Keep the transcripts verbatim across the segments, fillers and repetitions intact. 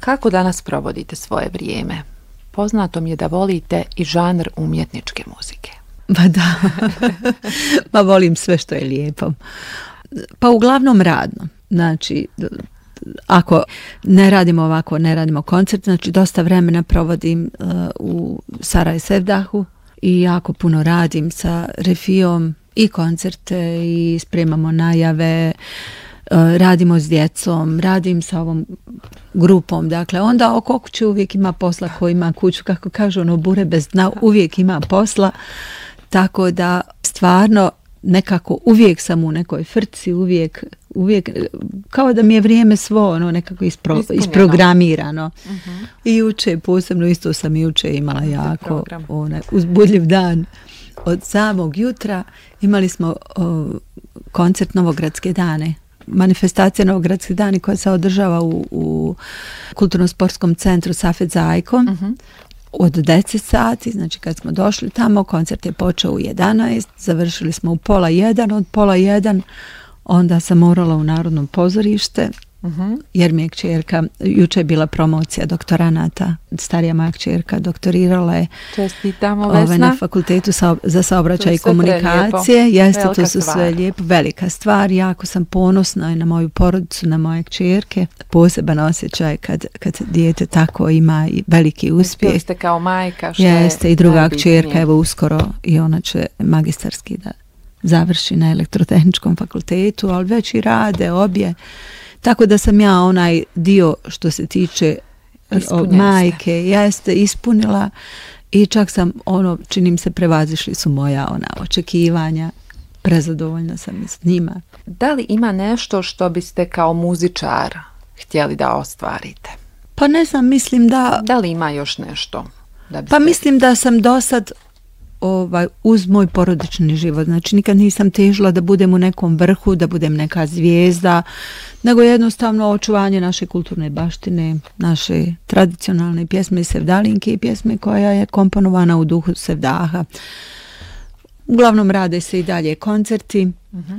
Kako danas provodite svoje vrijeme? Poznato mi je da volite i žanr umjetničke muzike. Pa da, pa volim sve što je lijepo. Pa uglavnom radno. Znači, ako ne radimo ovako, ne radimo koncert, znači dosta vremena provodim uh, u Saraj Sevdahu i jako puno radim sa Refijom i koncerte i spremamo najave, uh, radimo s djecom, radim sa ovom grupom, dakle onda oko kuće uvijek ima posla, ko ima kuću, kako kažu ono bure bez dna, uvijek ima posla, tako da stvarno nekako uvijek sam u nekoj frci, uvijek, uvijek kao da mi je vrijeme svo ono nekako ispro, isprogramirano. Uh-huh. I juče, posebno isto sam juče imala jako onaj, uzbudljiv dan. Od samog jutra imali smo o, koncert Novogradske dane. Manifestacija Novogradske dani koja se održava u, u Kulturno-sportskom centru Safet Zajko. Uh-huh. Od deset sati, znači kad smo došli tamo, koncert je počeo u jedanaest, završili smo u pola jedan, od pola jedan onda sam morala u Narodno pozorište, uh-huh. jer mi je kćerka, juče je bila promocija doktoranata, starija moja kćerka doktorirala je ove, na fakultetu sa, za saobraćaj i komunikacije. Jeste, velika to su stvar. Sve lijepo, velika stvar, jako sam ponosna i na moju porodicu, na moje kćerke. Poseban osjećaj kad, kad dijete tako ima veliki uspjeh. Jeste kao majka. Što Jeste, i druga kćerka, evo uskoro i ona će magistarski da završi na elektrotehničkom fakultetu, ali već i rade obje. Tako da sam ja onaj dio što se tiče majke, jeste ispunila i čak sam ono, činim se, prevazišli su moja ona očekivanja, prezadovoljna sam s njima. Da li ima nešto što biste kao muzičar htjeli da ostvarite? Pa ne znam, mislim da... Da li ima još nešto? Da biste... Pa mislim da sam dosad ovaj, uz moj porodični život, znači nikad nisam težila da budem u nekom vrhu, da budem neka zvijezda, nego jednostavno očuvanje naše kulturne baštine, naše tradicionalne pjesme Sevdalinke i pjesme koja je komponovana u duhu Sevdaha. Uglavnom rade se i dalje koncerti. Uh-huh.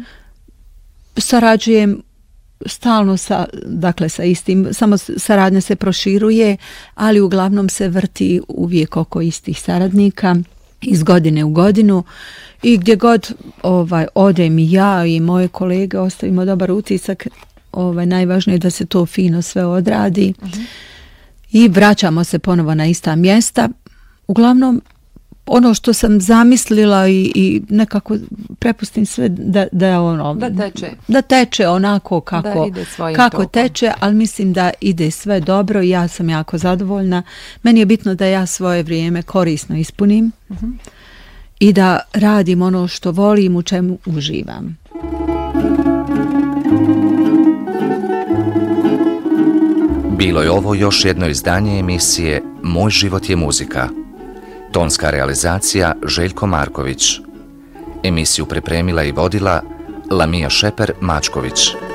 Sarađujem stalno sa, dakle sa istim, samo saradnja se proširuje, ali uglavnom se vrti uvijek oko istih saradnika iz godine u godinu i gdje god ovaj, odem i ja i moje kolege ostavimo dobar utisak, ovaj, najvažnije je da se to fino sve odradi. Uh-huh. I vraćamo se ponovo na ista mjesta. Uglavnom, ono što sam zamislila i, i nekako prepustim sve da, da, ono, da, teče. da teče onako kako, kako tokom. teče, ali mislim da ide sve dobro i ja sam jako zadovoljna. Meni je bitno da ja svoje vrijeme korisno ispunim uh-huh. i da radim ono što volim, u čemu uživam. Bilo je ovo još jedno izdanje emisije Moj život je muzika. Tonska realizacija Željko Marković. Emisiju pripremila i vodila Lamija Šeper Mačković.